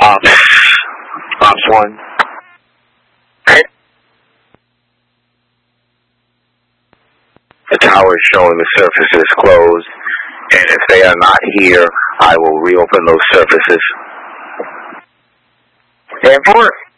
Ops 1. The tower is showing the surfaces closed, and if they are not here, I will reopen those surfaces. 10-4.